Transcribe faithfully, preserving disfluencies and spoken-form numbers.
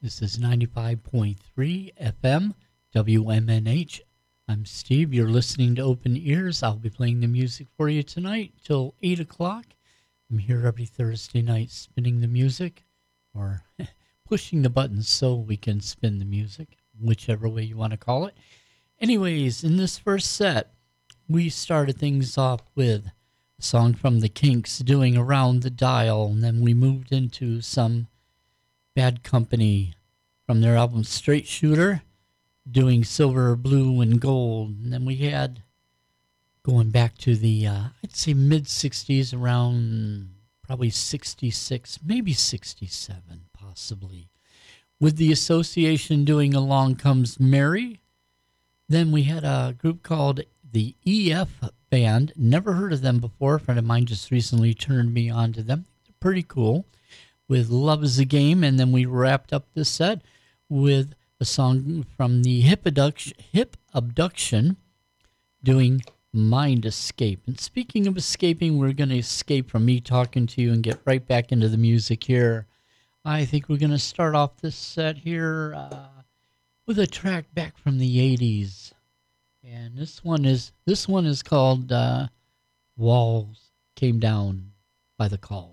This is ninety-five point three F M, W M N H. I'm Steve. You're listening to Open Ears. I'll be playing the music for you tonight till eight o'clock. I'm here every Thursday night spinning the music, or pushing the buttons so we can spin the music, whichever way you want to call it. Anyways, in this first set, we started things off with a song from the Kinks doing Around the Dial, and then we moved into some Bad Company from their album Straight Shooter doing Silver, Blue, and Gold. And then we had, going back to the, uh, I'd say mid-sixties, around probably sixty-six, maybe sixty-seven, possibly, with the Association doing Along Comes Mary. Then we had a group called the E F Band. Never heard of them before. A friend of mine just recently turned me on to them. They're pretty cool, with Love is a Game. And then we wrapped up this set with a song from the Hip Abduction, Hip Abduction doing Mind Escape. And speaking of escaping, we're going to escape from me talking to you and get right back into the music here. I think we're going to start off this set here uh, with a track back from the eighties. And this one is this one is called uh, Walls Came Down by the Call.